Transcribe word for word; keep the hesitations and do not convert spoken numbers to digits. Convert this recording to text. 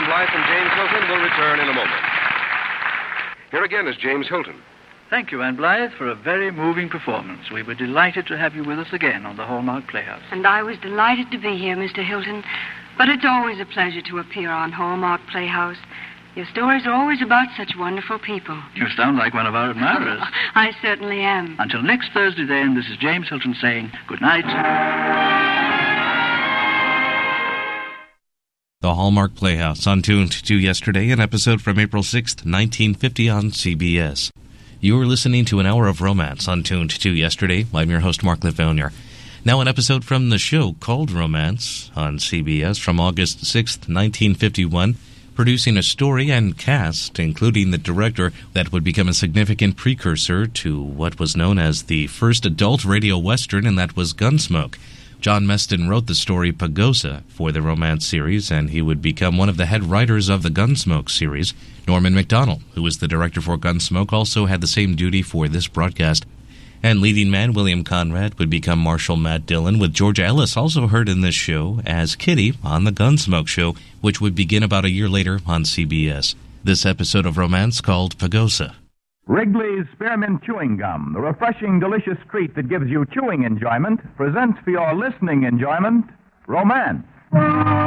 Blythe and James Hilton will return in a moment. Here again is James Hilton. Thank you, Anne Blythe, for a very moving performance. We were delighted to have you with us again on the Hallmark Playhouse. And I was delighted to be here, Mister Hilton. But it's always a pleasure to appear on Hallmark Playhouse. Your stories are always about such wonderful people. You sound like one of our admirers. I certainly am. Until next Thursday, then, this is James Hilton saying good night. The Hallmark Playhouse on Tuned to Yesterday, an episode from April sixth, nineteen fifty on C B S. You are listening to an hour of romance on Tuned to Yesterday. I'm your host, Mark Lefonier. Now an episode from the show called Romance on C B S from August sixth, nineteen fifty-one, producing a story and cast, including the director, that would become a significant precursor to what was known as the first adult radio western, and that was Gunsmoke. John Meston wrote the story Pagosa for the romance series, and he would become one of the head writers of the Gunsmoke series. Norman Macdonnell, who was the director for Gunsmoke, also had the same duty for this broadcast. And leading man William Conrad would become Marshal Matt Dillon, with Georgia Ellis also heard in this show as Kitty on the Gunsmoke show, which would begin about a year later on C B S. This episode of Romance called Pagosa. Wrigley's Spearmint Chewing Gum, the refreshing, delicious treat that gives you chewing enjoyment, presents for your listening enjoyment, Romance.